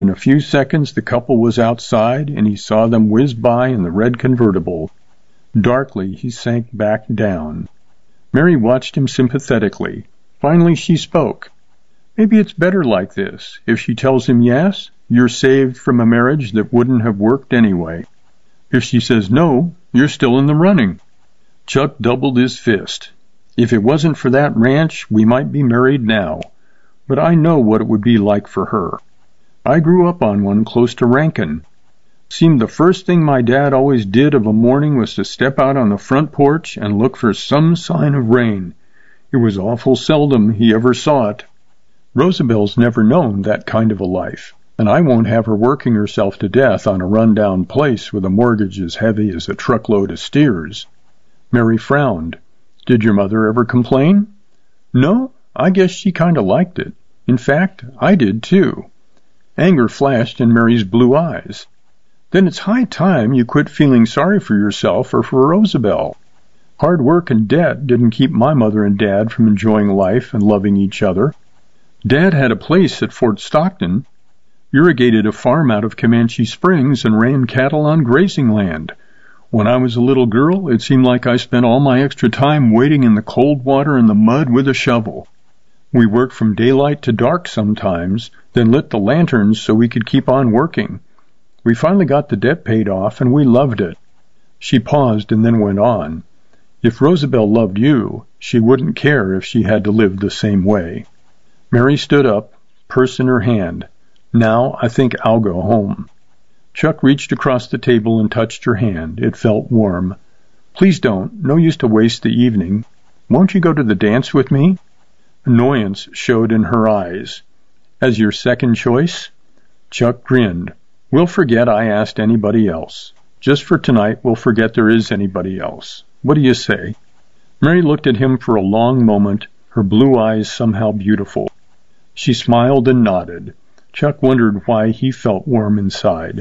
In a few seconds, the couple was outside, and he saw them whiz by in the red convertible. Darkly, he sank back down. Mary watched him sympathetically. Finally, she spoke. "Maybe it's better like this. If she tells him yes, you're saved from a marriage that wouldn't have worked anyway. If she says no, you're still in the running." Chuck doubled his fist. "If it wasn't for that ranch, we might be married now. But I know what it would be like for her. I grew up on one close to Rankin. Seemed the first thing my dad always did of a morning was to step out on the front porch and look for some sign of rain. It was awful seldom he ever saw it. Rosabelle's never known that kind of a life, and I won't have her working herself to death on a run-down place with a mortgage as heavy as a truckload of steers." Mary frowned. "Did your mother ever complain?" "No, I guess she kind of liked it. In fact, I did too." Anger flashed in Mary's blue eyes. "Then it's high time you quit feeling sorry for yourself or for Rosabelle. Hard work and debt didn't keep my mother and Dad from enjoying life and loving each other. Dad had a place at Fort Stockton, irrigated a farm out of Comanche Springs, and ran cattle on grazing land. When I was a little girl, it seemed like I spent all my extra time wading in the cold water and the mud with a shovel. We worked from daylight to dark sometimes, then lit the lanterns so we could keep on working. We finally got the debt paid off, and we loved it." She paused and then went on. "If Rosabelle loved you, she wouldn't care if she had to live the same way." Mary stood up, purse in her hand. "Now I think I'll go home." Chuck reached across the table and touched her hand. It felt warm. "Please don't. No use to waste the evening. Won't you go to the dance with me?" Annoyance showed in her eyes. "As your second choice?" Chuck grinned. "We'll forget I asked anybody else. Just for tonight, we'll forget there is anybody else. What do you say?" Mary looked at him for a long moment, her blue eyes somehow beautiful. She smiled and nodded. Chuck wondered why he felt warm inside.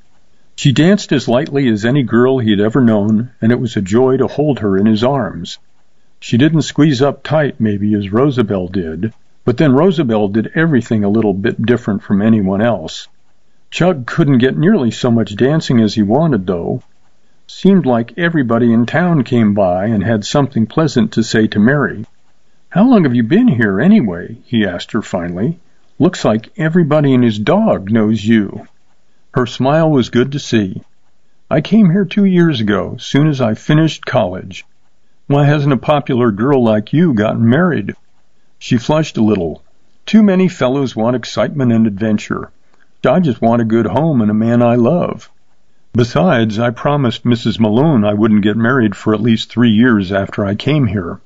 She danced as lightly as any girl he had ever known, and it was a joy to hold her in his arms. She didn't squeeze up tight, maybe, as Rosabelle did, but then Rosabelle did everything a little bit different from anyone else. Chuck couldn't get nearly so much dancing as he wanted, though. Seemed like everybody in town came by and had something pleasant to say to Mary. "How long have you been here, anyway?" he asked her finally. "Looks like everybody and his dog knows you." Her smile was good to see. "I came here 2 years ago, soon as I finished college. Why hasn't a popular girl like you gotten married?" She flushed a little. "Too many fellows want excitement and adventure. I just want a good home and a man I love. Besides, I promised Mrs. Malone I wouldn't get married for at least 3 years after I came here."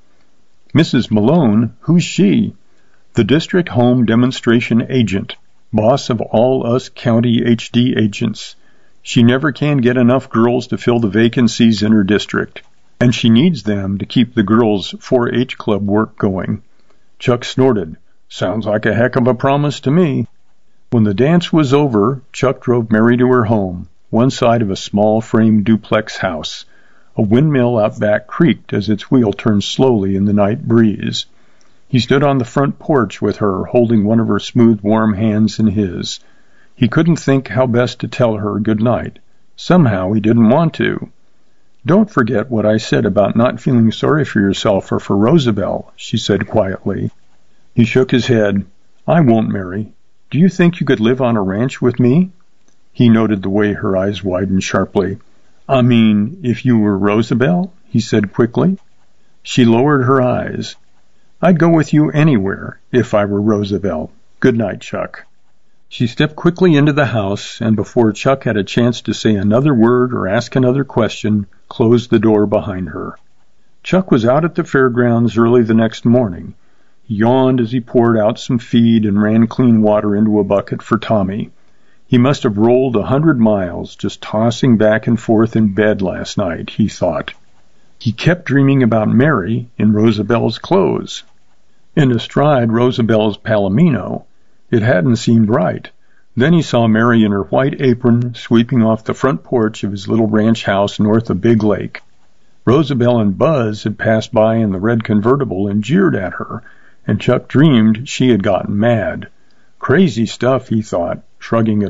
"Mrs. Malone? Who's she?" "The district home demonstration agent, boss of all us county HD agents. She never can get enough girls to fill the vacancies in her district, and she needs them to keep the girls' 4-H club work going." Chuck snorted. "Sounds like a heck of a promise to me." When the dance was over, Chuck drove Mary to her home, one side of a small frame duplex house. A windmill out back creaked as its wheel turned slowly in the night breeze. He stood on the front porch with her, holding one of her smooth, warm hands in his. He couldn't think how best to tell her good night. Somehow he didn't want to. "Don't forget what I said about not feeling sorry for yourself or for Rosabelle," she said quietly. He shook his head. "I won't, Mary. Do you think you could live on a ranch with me?" He noted the way her eyes widened sharply. "I mean, if you were Rosabelle?" he said quickly. She lowered her eyes. "I'd go with you anywhere, if I were Rosabelle. Good night, Chuck." She stepped quickly into the house, and before Chuck had a chance to say another word or ask another question, closed the door behind her. Chuck was out at the fairgrounds early the next morning. He yawned as he poured out some feed and ran clean water into a bucket for Tommy. He must have rolled 100 miles just tossing back and forth in bed last night, he thought. He kept dreaming about Mary in Rosabelle's clothes. And astride Rosabelle's palomino, it hadn't seemed right. Then he saw Mary in her white apron sweeping off the front porch of his little ranch house north of Big Lake. Rosabelle and Buzz had passed by in the red convertible and jeered at her, and Chuck dreamed she had gotten mad. Crazy stuff, he thought, shrugging it